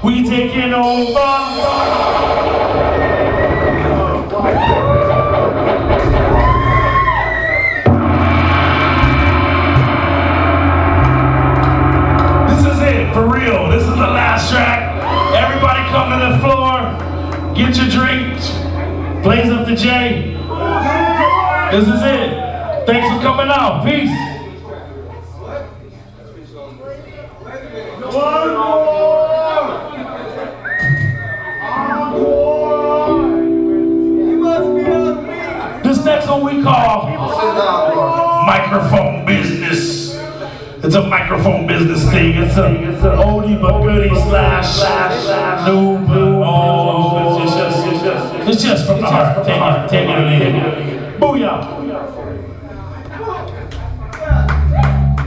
We taking over. For real, this is the last track. Everybody come to the floor, get your drinks, blaze up the J. This is it. Thanks for coming out. Peace. One more. This next one we call Microphone Business. It's a microphone business thing. It's an oldie but goodie slash new but it's just from the heart. Take it or leave it. Booyah.